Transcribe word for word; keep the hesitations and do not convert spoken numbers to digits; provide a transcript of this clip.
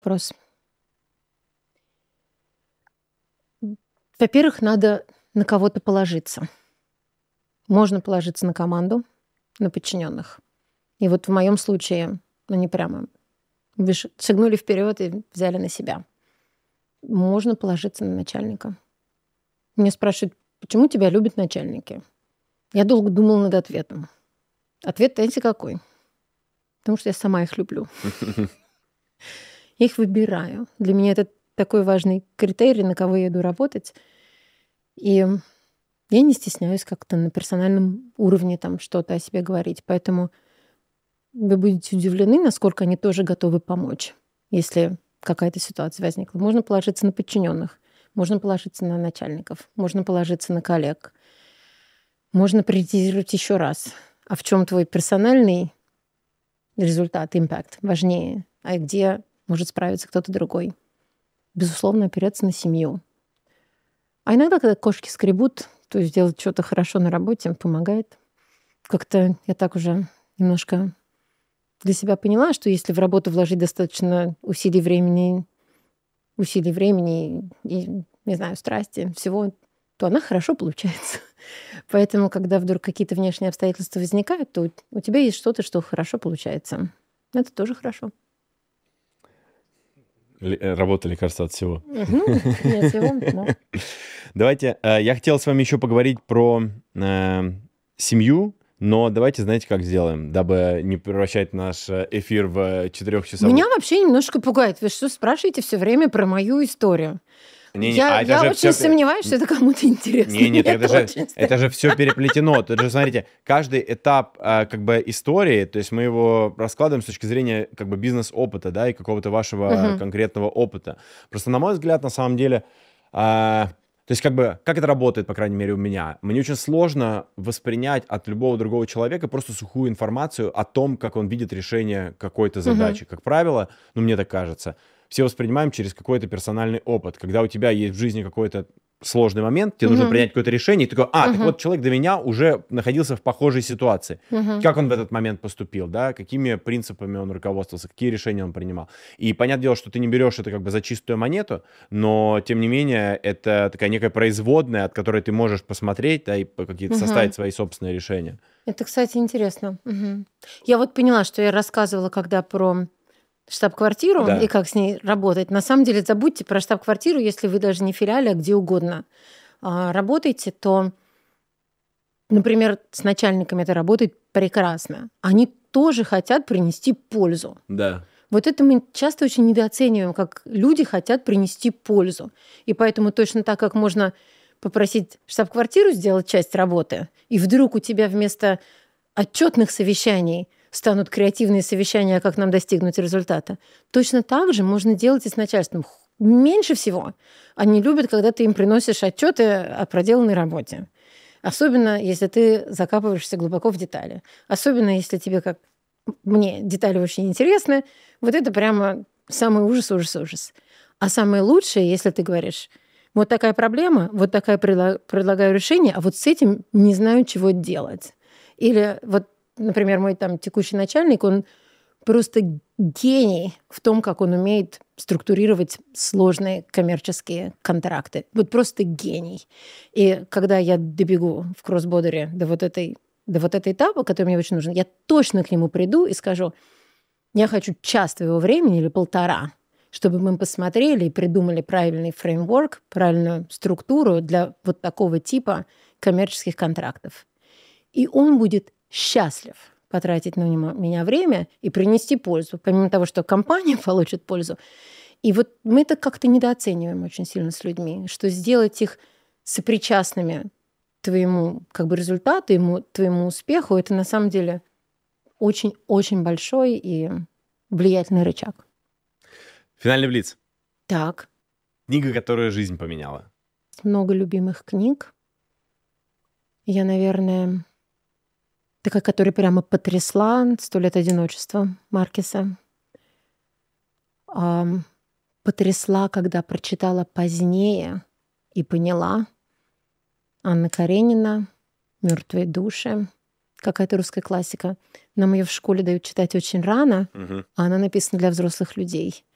Вопрос. Во-первых, надо на кого-то положиться. Можно положиться на команду, на подчиненных. И вот в моем случае они прямо шагнули вперед и взяли на себя. Можно положиться на начальника. Меня спрашивают, почему тебя любят начальники? Я долго думала над ответом. Ответ, знаете, какой? Потому что я сама их люблю. Я их выбираю. Для меня это такой важный критерий, на кого я иду работать. И я не стесняюсь как-то на персональном уровне там что-то о себе говорить. Поэтому вы будете удивлены, насколько они тоже готовы помочь, если какая-то ситуация возникла. Можно положиться на подчиненных, можно положиться на начальников, можно положиться на коллег. Можно приоритизировать еще раз. А в чем твой персональный результат, импакт важнее, а где может справиться кто-то другой? Безусловно, опереться на семью. А иногда, когда кошки скребут, то есть сделать что-то хорошо на работе помогает. Как-то я так уже немножко для себя поняла, что если в работу вложить достаточно усилий времени, усилий времени и, не знаю, страсти, всего, то она хорошо получается. Поэтому, когда вдруг какие-то внешние обстоятельства возникают, то у тебя есть что-то, что хорошо получается. Это тоже хорошо. Работа лекарства от всего. Ну, не от всего, да. Давайте, я хотел с вами еще поговорить про э, семью, но давайте, знаете, как сделаем, дабы не превращать наш эфир в четырехчасовой. Меня вообще немножко пугает. Вы что спрашиваете все время про мою историю? Не, не, я а я очень все... сомневаюсь, что это кому-то интересно. Не, нет, это же, очень это же все переплетено. Тут же, смотрите, каждый этап а, как бы истории, то есть мы его раскладываем с точки зрения как бы бизнес-опыта, да, и какого-то вашего Мгм. конкретного опыта. Просто, на мой взгляд, на самом деле, а, то есть как бы, как это работает, по крайней мере, у меня? Мне очень сложно воспринять от любого другого человека просто сухую информацию о том, как он видит решение какой-то задачи. Как правило, ну, мне так кажется, все воспринимаем через какой-то персональный опыт. Когда у тебя есть в жизни какой-то сложный момент, тебе нужно Мгм. принять какое-то решение, и ты такой, а, так Мгм. вот человек до меня уже находился в похожей ситуации. Мгм. Как он в этот момент поступил, да, какими принципами он руководствовался, какие решения он принимал. И понятное дело, что ты не берешь это как бы за чистую монету, но, тем не менее, это такая некая производная, от которой ты можешь посмотреть, да, и по- какие-то Мгм. составить свои собственные решения. Это, кстати, интересно. Мгм. Я вот поняла, что я рассказывала, когда про штаб-квартиру Да. и как с ней работать. На самом деле, забудьте про штаб-квартиру, если вы даже не в филиале, а где угодно а, работаете, то, например, с начальниками это работает прекрасно. Они тоже хотят принести пользу. Да. Вот это мы часто очень недооцениваем, как люди хотят принести пользу. И поэтому точно так, как можно попросить штаб-квартиру сделать часть работы, и вдруг у тебя вместо отчетных совещаний станут креативные совещания, как нам достигнуть результата, точно так же можно делать и с начальством. Меньше всего они любят, когда ты им приносишь отчеты о проделанной работе. Особенно, если ты закапываешься глубоко в детали. Особенно, если тебе, как мне, детали очень интересны. Вот это прямо самый ужас, ужас, ужас. А самое лучшее, если ты говоришь, вот такая проблема, вот такая предла- предлагаю решение, а вот с этим не знаю, чего делать. Или вот, например, мой там текущий начальник, он просто гений в том, как он умеет структурировать сложные коммерческие контракты. Вот просто гений. И когда я добегу в кроссбордере до вот этой, до вот этой этапа, который мне очень нужен, я точно к нему приду и скажу, я хочу час твоего времени или полтора, чтобы мы посмотрели и придумали правильный фреймворк, правильную структуру для вот такого типа коммерческих контрактов. И он будет счастлив потратить на него- меня время и принести пользу, помимо того, что компания получит пользу. И вот мы это как-то недооцениваем очень сильно с людьми, что сделать их сопричастными твоему как бы результату, ему, твоему успеху, это на самом деле очень-очень большой и влиятельный рычаг. Финальный блиц. Так, Книга, которая жизнь поменяла. много любимых книг. Я, наверное, такая, которая прямо потрясла «Сто лет одиночества» Маркеса. Ам, потрясла, когда прочитала позднее и поняла. Анна Каренина «Мертвые души». Какая-то русская классика. Нам ее в школе дают читать очень рано, Мгм. а она написана для взрослых людей.